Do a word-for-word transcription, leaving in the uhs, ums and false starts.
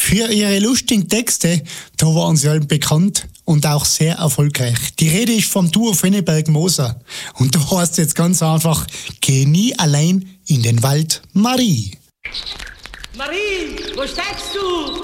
Für ihre lustigen Texte, da waren sie halt bekannt und auch sehr erfolgreich. Die Rede ist vom Duo Fenneberg-Moser. Und da heißt es jetzt ganz einfach, geh nie allein in den Wald, Marie. Marie, wo steckst du?